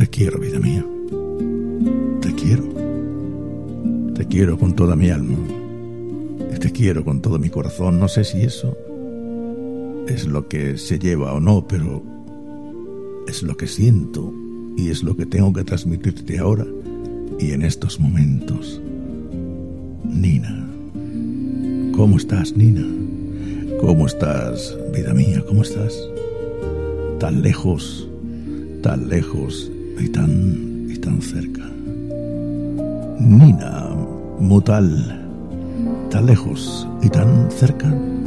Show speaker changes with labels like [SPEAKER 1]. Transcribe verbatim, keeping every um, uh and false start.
[SPEAKER 1] quiero, vida mía. Te quiero. Te quiero con toda mi alma. Te quiero con todo mi corazón. No sé si eso es lo que se lleva o no, pero es lo que siento y es lo que tengo que transmitirte ahora y en estos momentos. Nina. ¿Cómo estás, Nina? ¿Cómo estás, vida mía? ¿Cómo estás? Tan lejos, tan lejos y tan, y tan cerca. Nina Mutal, tan lejos y tan cerca.